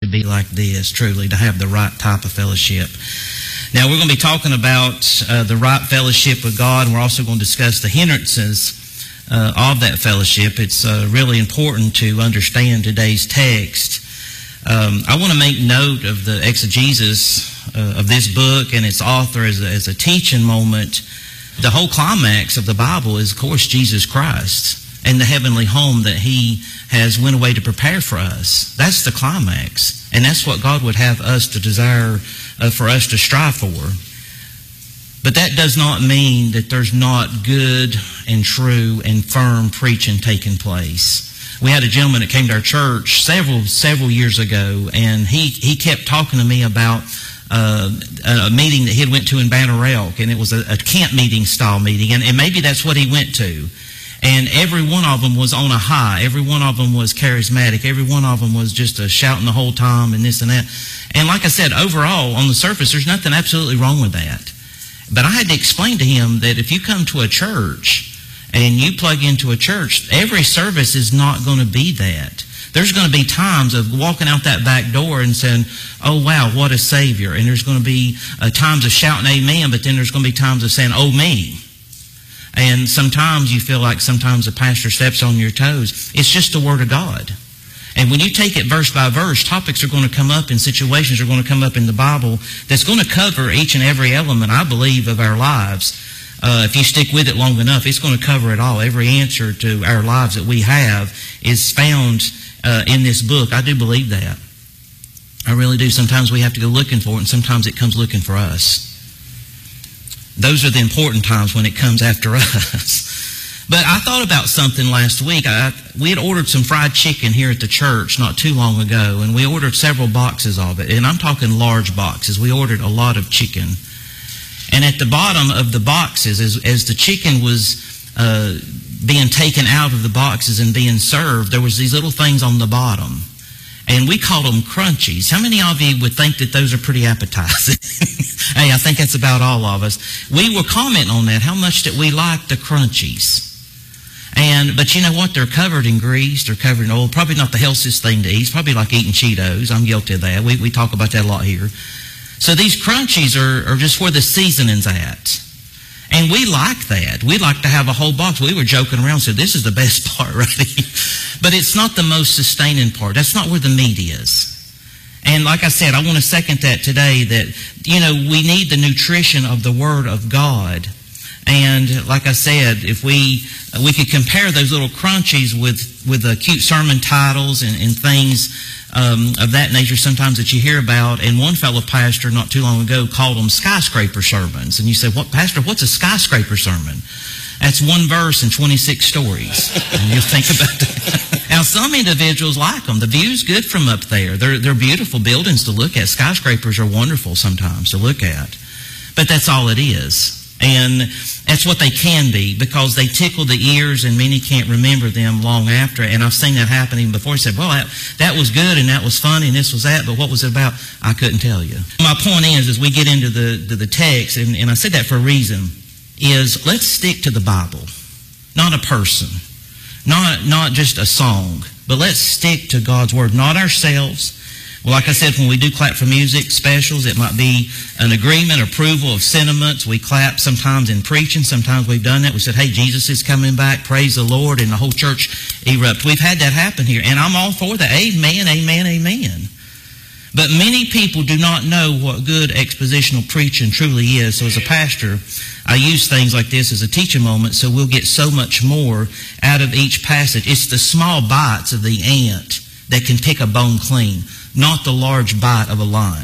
to be like this, truly, to have the right type of fellowship. Now, we're going to be talking about the right fellowship with God, and we're also going to discuss the hindrances of that fellowship. It's really important to understand today's text. I want to make note of the exegesis of this book and its author as a teaching moment. The whole climax of the Bible is, of course, Jesus Christ and the heavenly home that He has went away to prepare for us. That's the climax. And that's what God would have us to desire for us to strive for. But that does not mean that there's not good and true and firm preaching taking place. We had a gentleman that came to our church several years ago, and he kept talking to me about a meeting that he had went to in Banner Elk, and it was a camp meeting style meeting, and maybe that's what he went to. And every one of them was on a high. Every one of them was charismatic. Every one of them was just shouting the whole time and this and that. And like I said, overall, on the surface, there's nothing absolutely wrong with that. But I had to explain to him that if you come to a church and you plug into a church, every service is not going to be that. There's going to be times of walking out that back door and saying, oh, wow, what a Savior. And there's going to be times of shouting amen, but then there's going to be times of saying, oh, me. And sometimes you feel like sometimes the pastor steps on your toes. It's just the Word of God. And when you take it verse by verse, topics are going to come up and situations are going to come up in the Bible that's going to cover each and every element, I believe, of our lives. If you stick with it long enough, it's going to cover it all. Every answer to our lives that we have is found in this book. I do believe that. I really do. Sometimes we have to go looking for it, and sometimes it comes looking for us. Those are the important times when it comes after us. But I thought about something last week. We had ordered some fried chicken here at the church not too long ago, and we ordered several boxes of it. And I'm talking large boxes. We ordered a lot of chicken. And at the bottom of the boxes, as the chicken was being taken out of the boxes and being served, there was these little things on the bottom. And we called them crunchies. How many of you would think that those are pretty appetizing? Hey, I think that's about all of us. We were commenting on that, how much that we like the crunchies. But you know what? They're covered in grease. They're covered in oil. Probably not the healthiest thing to eat. It's probably like eating Cheetos. I'm guilty of that. We talk about that a lot here. So these crunchies are just where the seasoning's at. And we like that. We like to have a whole box. We were joking around and said, this is the best part right here. But it's not the most sustaining part. That's not where the meat is. And like I said, I want to second that today, that, you know, we need the nutrition of the Word of God. And like I said, if we could compare those little crunchies with the cute sermon titles and things of that nature sometimes that you hear about. And one fellow pastor not too long ago called them skyscraper sermons. And you say, "What, Pastor, what's a skyscraper sermon?" That's one verse and 26 stories. And you think about that. Now, some individuals like them. The view's good from up there. They're beautiful buildings to look at. Skyscrapers are wonderful sometimes to look at. But that's all it is. And that's what they can be, because they tickle the ears and many can't remember them long after. And I've seen that happen even before. You said, well, that was good and that was funny and this was that, but what was it about? I couldn't tell you. My point is, as we get into the text, and I said that for a reason, is let's stick to the Bible. Not a person. Not just a song. But let's stick to God's Word. Not ourselves. Well, like I said, when we do clap for music specials, it might be an agreement, approval of sentiments. We clap sometimes in preaching. Sometimes we've done that. We said, hey, Jesus is coming back. Praise the Lord. And the whole church erupts. We've had that happen here. And I'm all for that. Amen, amen, amen. But many people do not know what good expositional preaching truly is. So as a pastor, I use things like this as a teaching moment so we'll get so much more out of each passage. It's the small bites of the ant that can pick a bone clean, not the large bite of a lion.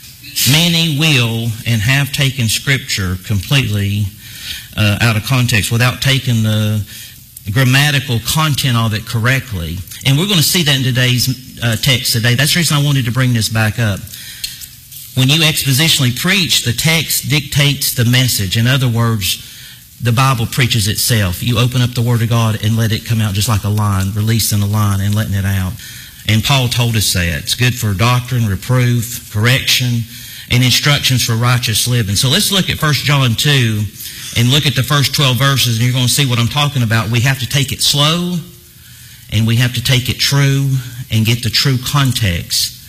Many will and have taken Scripture completely out of context without taking the grammatical content of it correctly. And we're going to see that in today's text today. That's the reason I wanted to bring this back up. When you expositionally preach, the text dictates the message. In other words, the Bible preaches itself. You open up the Word of God and let it come out just like a line, releasing a line and letting it out. And Paul told us that. It's good for doctrine, reproof, correction, and instructions for righteous living. So let's look at 1 John 2 and look at the first 12 verses, and you're going to see what I'm talking about. We have to take it slow, and we have to take it true, and get the true context